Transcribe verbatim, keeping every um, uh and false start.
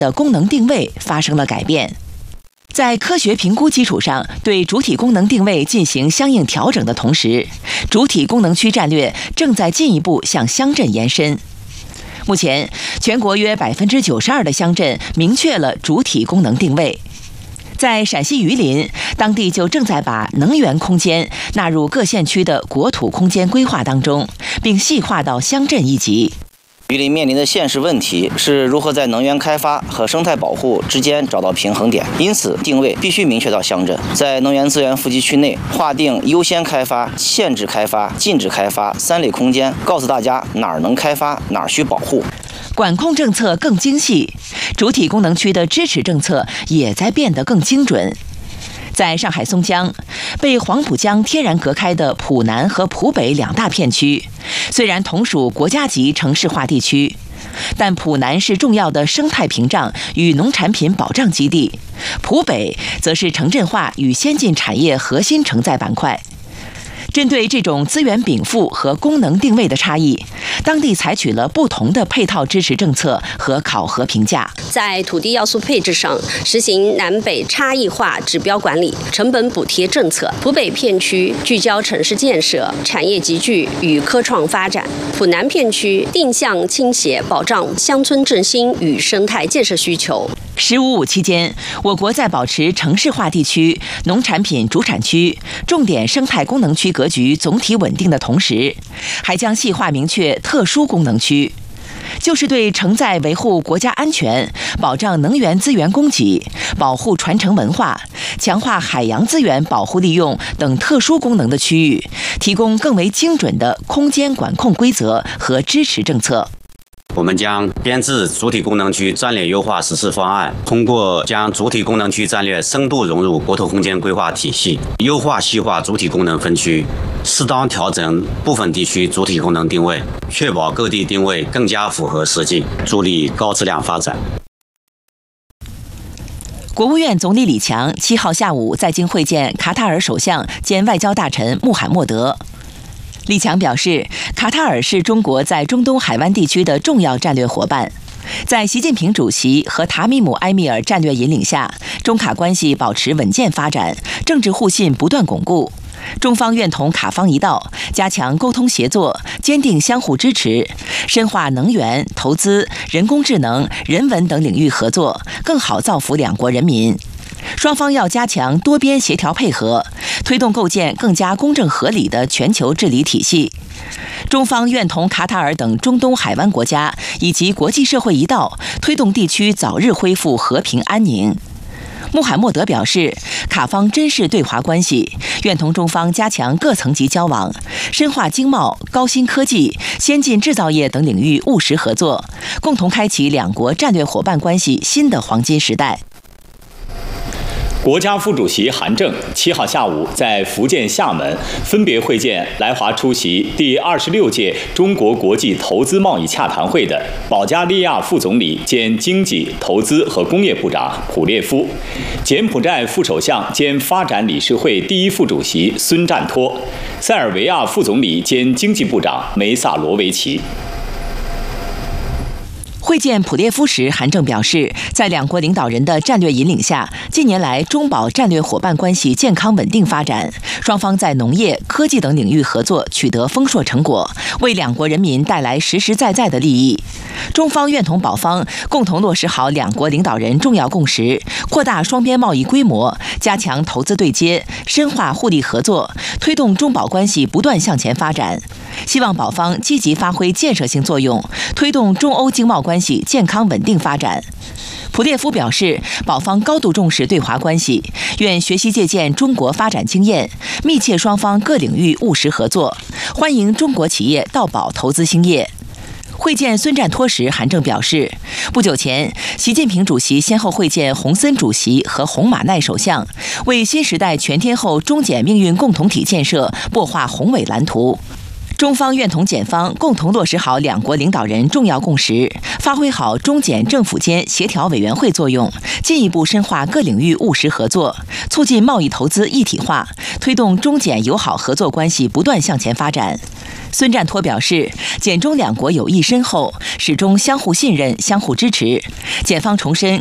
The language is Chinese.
的功能定位发生了改变。在科学评估基础上，对主体功能定位进行相应调整的同时，主体功能区战略正在进一步向乡镇延伸。目前，全国约百分之九十二的乡镇明确了主体功能定位。在陕西榆林，当地就正在把能源空间纳入各县区的国土空间规划当中，并细化到乡镇一级。 榆林面临的现实问题是如何在能源开发和生态保护之间找到平衡点，因此定位必须明确到乡镇，在能源资源富集区内划定优先开发、限制开发、禁止开发三类空间，告诉大家哪儿能开发，哪儿需保护。 管控政策更精细，主体功能区的支持政策也在变得更精准。在上海松江，被黄浦江天然隔开的浦南和浦北两大片区，虽然同属国家级城市化地区，但浦南是重要的生态屏障与农产品保障基地，浦北则是城镇化与先进产业核心承载板块。针对这种资源禀赋和功能定位的差异，当地采取了不同的配套支持政策和考核评价。 在土地要素配置上，实行南北差异化指标管理、成本补贴政策。浦北片区聚焦城市建设、产业集聚与科创发展；浦南片区定向倾斜，保障乡村振兴与生态建设需求。 十五五期间，我国在保持城市化地区、农产品主产区、重点生态功能区格局总体稳定的同时，还将细化明确特殊功能区，就是对承载维护国家安全、保障能源资源供给、保护传承文化、强化海洋资源保护利用等特殊功能的区域，提供更为精准的空间管控规则和支持政策。 我们将编制主体功能区战略优化实施方案，通过将主体功能区战略深度融入国土空间规划体系，优化细化主体功能分区，适当调整部分地区主体功能定位，确保各地定位更加符合实际，助力高质量发展。 国务院总理李强七号下午在京会见卡塔尔首相兼外交大臣穆罕默德。李强表示，卡塔尔是中国在中东海湾地区的重要战略伙伴。在习近平主席和塔米姆埃米尔战略引领下，中卡关系保持稳健发展，政治互信不断巩固。中方愿同卡方一道，加强沟通协作，坚定相互支持，深化能源、投资、人工智能、人文等领域合作，更好造福两国人民。双方要加强多边协调配合，推动构建更加公正合理的全球治理体系。中方愿同卡塔尔等中东海湾国家以及国际社会一道，推动地区早日恢复和平安宁。穆罕默德表示，卡方珍视对华关系，愿同中方加强各层级交往，深化经贸、高新科技、先进制造业等领域务实合作，共同开启两国战略伙伴关系新的黄金时代。 国家副主席韩正七号下午在福建厦门分别会见来华出席第二十六届中国国际投资贸易洽谈会的保加利亚副总理兼经济、投资和工业部长普列夫、柬埔寨副首相兼发展理事会第一副主席孙占托、塞尔维亚副总理兼经济部长梅萨罗维奇。 会见普列夫时，韩正表示，在两国领导人的战略引领下，近年来中保战略伙伴关系健康稳定发展，双方在农业、科技等领域合作取得丰硕成果，为两国人民带来实实在在的利益。中方愿同保方共同落实好两国领导人重要共识，扩大双边贸易规模，加强投资对接，深化互利合作，推动中保关系不断向前发展。希望保方积极发挥建设性作用，推动中欧经贸关系健康稳定发展。普列夫表示，保方高度重视对华关系，愿学习借鉴中国发展经验，密切双方各领域务实合作，欢迎中国企业到保投资兴业。会见孙占托时，韩正表示，不久前，习近平主席先后会见洪森主席和洪马奈首相，为新时代全天候中柬命运共同体建设擘画宏伟蓝图。 中方愿同检方共同落实好两国领导人重要共识，发挥好中检政府间协调委员会作用，进一步深化各领域务实合作，促进贸易投资一体化，推动中检友好合作关系不断向前发展。孙占托表示，检中两国友谊深厚，始终相互信任、相互支持。检方重申